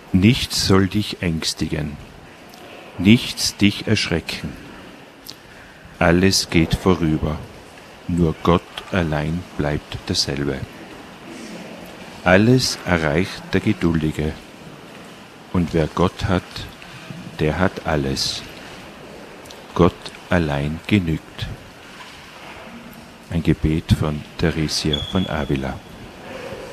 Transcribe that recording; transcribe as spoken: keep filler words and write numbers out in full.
Nichts soll dich ängstigen, nichts dich erschrecken. Alles geht vorüber, nur Gott allein bleibt derselbe. Alles erreicht der Geduldige, und wer Gott hat, der hat alles. Gott allein genügt. Ein Gebet von Theresia von Avila.